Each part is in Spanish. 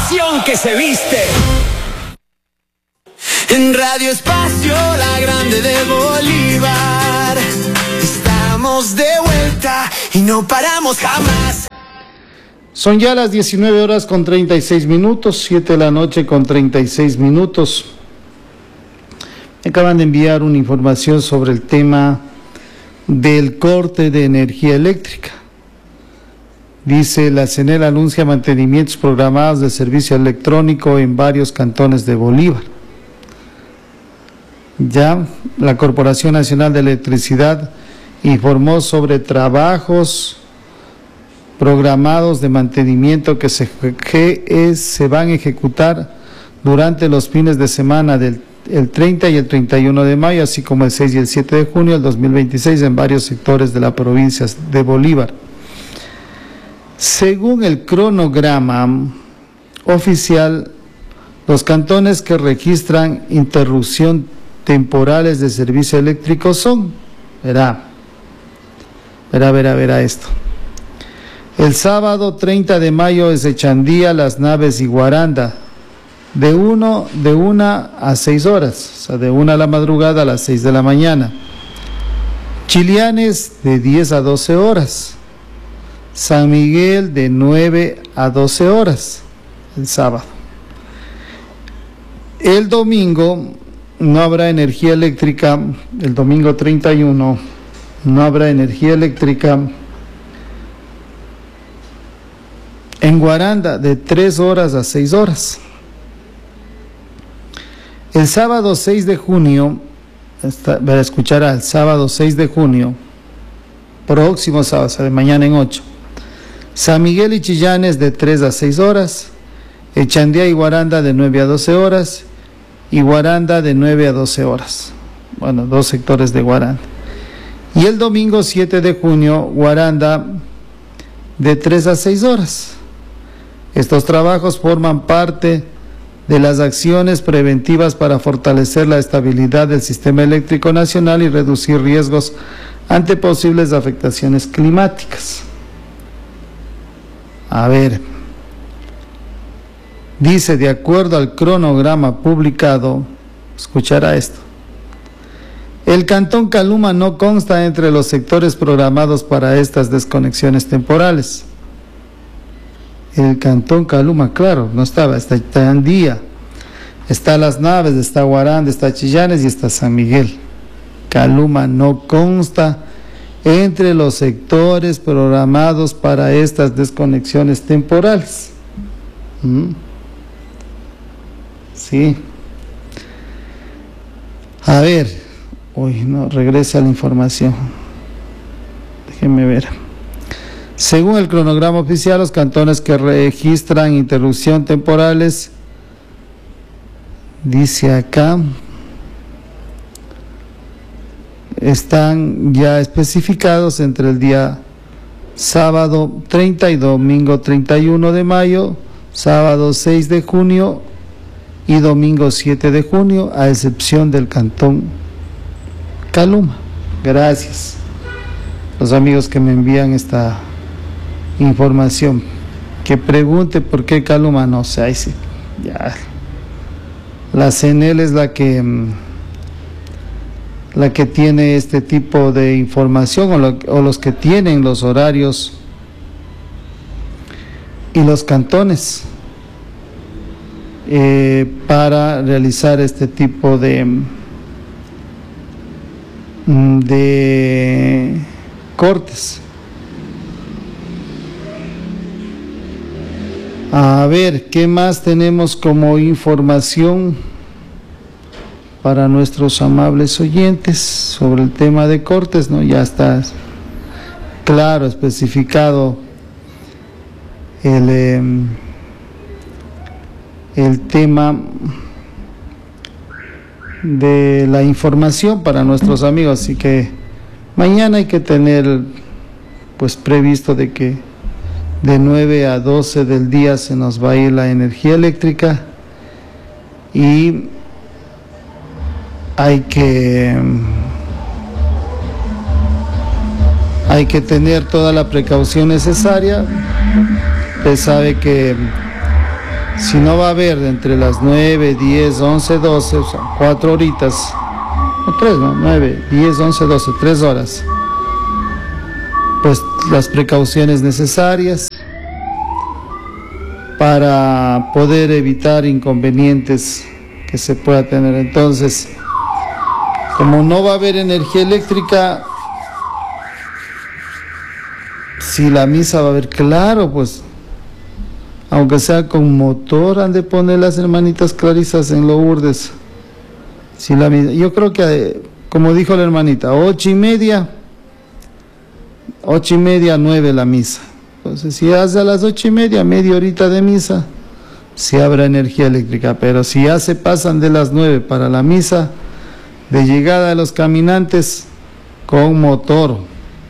pasión que se viste. En Radio Espacio, la grande de Bolívar, estamos de vuelta y no paramos jamás. Son ya las 19 horas con 36 minutos, 7 de la noche con 36 minutos. Me acaban de enviar una información sobre el tema del corte de energía eléctrica. Dice, la CNEL anuncia mantenimientos programados de servicio electrónico en varios cantones de Bolívar. Ya la Corporación Nacional de Electricidad informó sobre trabajos programados de mantenimiento que se van a ejecutar durante los fines de semana del 30 y el 31 de mayo, así como el 6 y el 7 de junio del 2026 en varios sectores de la provincia de Bolívar. Según el cronograma oficial, los cantones que registran interrupción temporales de servicio eléctrico son, verá esto. El sábado 30 de mayo es Echandía, Las Naves y Guaranda, de 1 a 6 horas, o sea, de 1 a la madrugada a las 6 de la mañana. Chilianes de 10 a 12 horas. San Miguel de 9 a 12 horas, el sábado. El domingo no habrá energía eléctrica, el domingo 31 no habrá energía eléctrica en Guaranda de 3 horas a 6 horas. El sábado 6 de junio, escuchará, el sábado 6 de junio, próximo sábado, o sea, de mañana en 8, San Miguel y Chillanes de 3 a 6 horas, Echandía y Guaranda de 9 a 12 horas, y Guaranda de 9 a 12 horas. Bueno, 2 sectores de Guaranda. Y el domingo 7 de junio, Guaranda de 3 a 6 horas. Estos trabajos forman parte de las acciones preventivas para fortalecer la estabilidad del sistema eléctrico nacional y reducir riesgos ante posibles afectaciones climáticas. A ver, dice, de acuerdo al cronograma publicado, escuchará esto, el Cantón Caluma no consta entre los sectores programados para estas desconexiones temporales. El Cantón Caluma, claro, no estaba, está Echandía, está Las Naves, está Guaranda, está Chillanes y está San Miguel. Caluma no consta entre los sectores programados para estas desconexiones temporales. Sí. A ver, regresa la información. Déjenme ver. Según el cronograma oficial, los cantones que registran interrupción temporales, dice acá, están ya especificados entre el día sábado 30 y domingo 31 de mayo, sábado 6 de junio y domingo 7 de junio, a excepción del Cantón Caluma. Gracias los amigos que me envían esta información. Que pregunte por qué Caluma, no sé, ahí sí, ya. La CNEL es la que tiene este tipo de información, o los que tienen los horarios, y los cantones para realizar este tipo de cortes. A ver, ¿qué más tenemos como información para nuestros amables oyentes sobre el tema de cortes? ¿No? Ya está claro, especificado el tema de la información para nuestros amigos, así que mañana hay que tener pues previsto de que de 9 a 12 del día se nos va a ir la energía eléctrica y hay que tener toda la precaución necesaria. Usted sabe que Si no va a haber entre las 9, 10, 11, 12, o sea, 4 horitas, o 3, ¿no? 9, 10, 11, 12, 3 horas, pues las precauciones necesarias para poder evitar inconvenientes que se pueda tener. Entonces, como no va a haber energía eléctrica, si la misa va a haber, claro, pues, aunque sea con motor, han de poner las hermanitas clarisas en Lourdes. Si la misa, yo creo que, como dijo la hermanita, 8:30, 9 la misa. Entonces, si hace a las 8:30, media horita de misa, si habrá energía eléctrica. Pero si ya se pasan de las 9 para la misa de llegada de los caminantes, con motor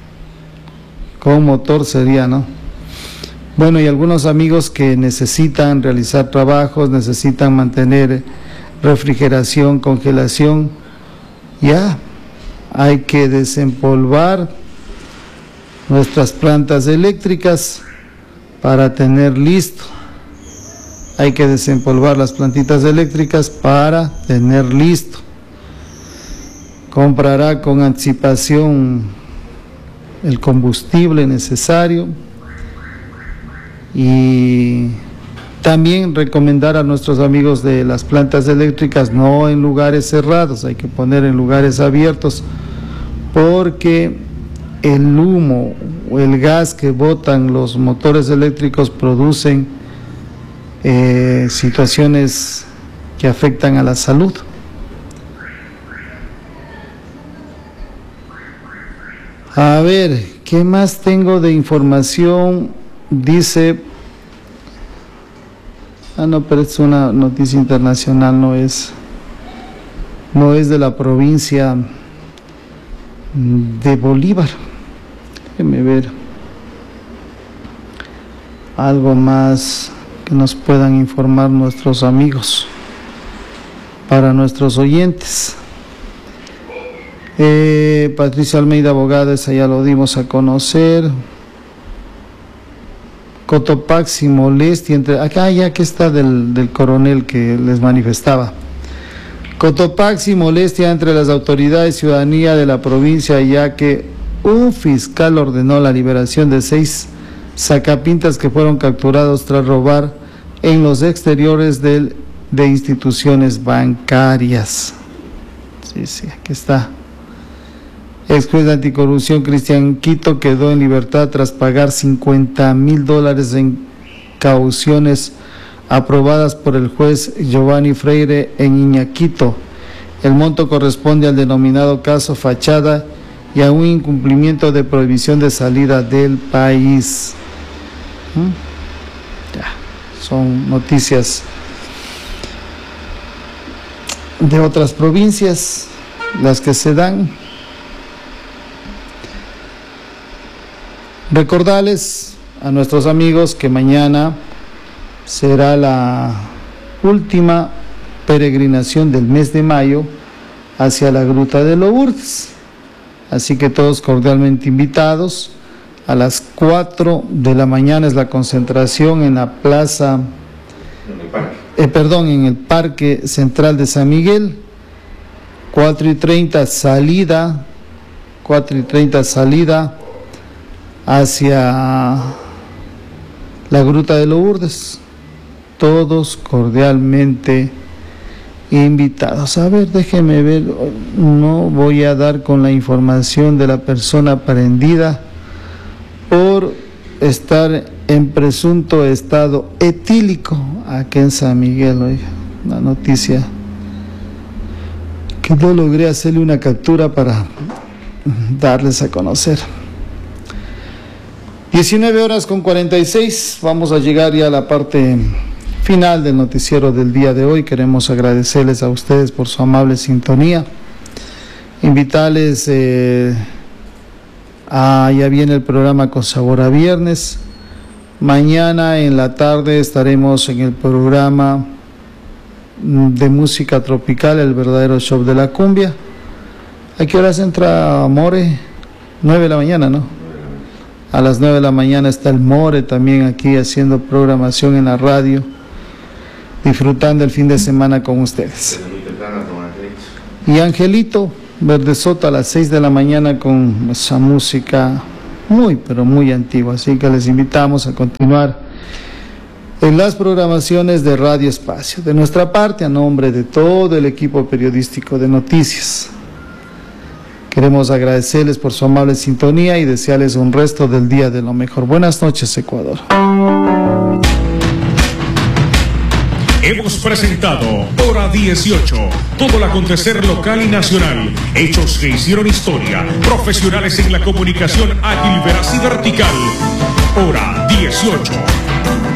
sería, ¿no? Bueno, y algunos amigos que necesitan realizar trabajos, necesitan mantener refrigeración, congelación, ya hay que desempolvar nuestras plantas eléctricas para tener listo. Hay que desempolvar las plantitas eléctricas para tener listo. Comprará con anticipación el combustible necesario y también recomendar a nuestros amigos de las plantas eléctricas no en lugares cerrados, hay que poner en lugares abiertos, porque el humo o el gas que botan los motores eléctricos producen situaciones que afectan a la salud. A ver, ¿qué más tengo de información? Dice, no, pero es una noticia internacional, no es de la provincia de Bolívar. Déjeme ver algo más que nos puedan informar nuestros amigos, para nuestros oyentes. Patricia Almeida, abogada, esa ya lo dimos a conocer. Cotopaxi, molestia entre... Acá ya que está del coronel que les manifestaba. Cotopaxi, molestia entre las autoridades y ciudadanía de la provincia, ya que un fiscal ordenó la liberación de 6 sacapintas que fueron capturados tras robar en los exteriores de instituciones bancarias. Sí, aquí está. Ex juez de anticorrupción Cristian Quito quedó en libertad tras pagar $50,000 en cauciones aprobadas por el juez Giovanni Freire en Iñaquito. El monto corresponde al denominado caso Fachada y a un incumplimiento de prohibición de salida del país. Ya, son noticias de otras provincias las que se dan. Recordarles a nuestros amigos que mañana será la última peregrinación del mes de mayo hacia la Gruta de Lourdes. Así que todos cordialmente invitados. A las 4 de la mañana es la concentración en la plaza, en el Parque Central de San Miguel. 4:30 salida hacia la Gruta de Lourdes. Todos cordialmente invitados. A ver, déjeme ver, no voy a dar con la información de la persona prendida por estar en presunto estado etílico aquí en San Miguel. Oiga, una noticia que no logré hacerle una captura para darles a conocer. 19:46, vamos a llegar ya a la parte final del noticiero del día de hoy. Queremos agradecerles a ustedes por su amable sintonía, invitarles ya viene el programa Con Sabor a Viernes. Mañana en la tarde estaremos en el programa de música tropical, el verdadero show de la cumbia. ¿A qué horas entra More? 9 de la mañana, ¿no? A las 9 de la mañana está el More también aquí haciendo programación en la radio. disfrutando el fin de semana con ustedes. Y Angelito Verdesoto a las 6 de la mañana con esa música muy, pero muy antigua. Así que les invitamos a continuar en las programaciones de Radio Espacio. De nuestra parte, a nombre de todo el equipo periodístico de Noticias, queremos agradecerles por su amable sintonía y desearles un resto del día de lo mejor. Buenas noches, Ecuador. Hemos presentado Hora 18, todo el acontecer local y nacional, hechos que hicieron historia, profesionales en la comunicación ágil, veraz y vertical. Hora 18.